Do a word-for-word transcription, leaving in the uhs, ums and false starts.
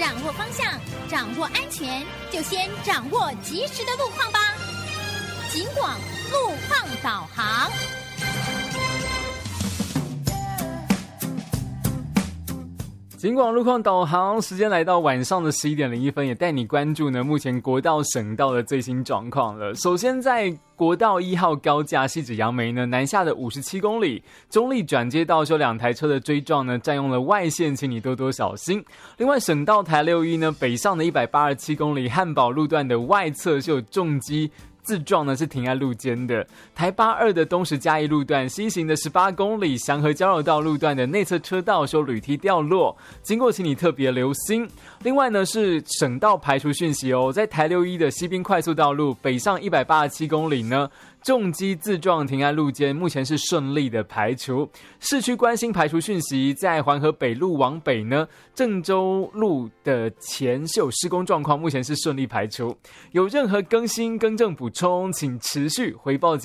掌握方向，掌握安全，就先掌握及时的路况吧。警广路况导航。 警广路况导航，时间来到晚上的十一点零一分，也带你关注呢目前国道省道的最新状况了。首先在国道一号高架汐止杨梅呢南下的五十七公里，中立转接道有两台车的追撞呢占用了外线，请你多多小心。另外省道台六一呢北上的一百八十七公里，汉宝路段的外侧是有重机自撞呢是停在路肩的。台八二的东石嘉义路段西行的十八公里，祥和交流道路段的内侧车道有铝梯掉落，经过请你特别留心。另外呢是省道排除讯息哦，在台六一的西滨快速道路北上一百八十七公里呢重机自撞停在路肩，目前是顺利的排除。市区关心排除讯息，在环河北路往北呢郑州路的前是有施工状况，目前是顺利排除。有任何更新更正补充，请持续回报